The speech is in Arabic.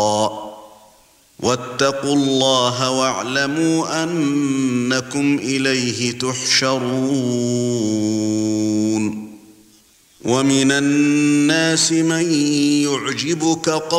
واتقوا الله واعلموا أنكم إليه تحشرون ومن الناس من يعجبك